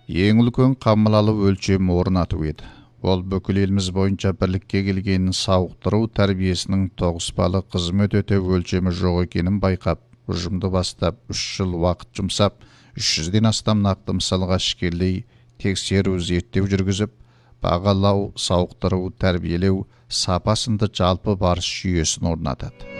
ең үлкен қамыл өлчем орнату еді. Ол бүкіл еліміз бойынша бірлікке келгенін сауықтыру тәрбиесінің тоғыспалы қызмет өтеу өлчемі жоқ екенін байқап, ұжымды бастап 3 жыл уақыт жұмсап, 300-ден астам нақты мысалға ішкерлей тексеру, зерттеу жүргізіп, бағалау, сауықтыру, тәрбиелеу, сапа сынды жалпы барыс жүйесін орнатады.